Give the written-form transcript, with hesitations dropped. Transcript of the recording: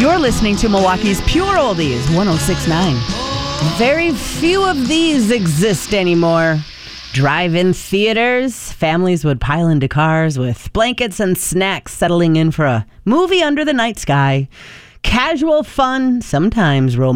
You're listening to Milwaukee's Pure Oldies, 106.9. Very few of these exist anymore. Drive-in theaters, families would pile into cars with blankets and snacks settling in for a movie under the night sky. Casual fun, sometimes romantic.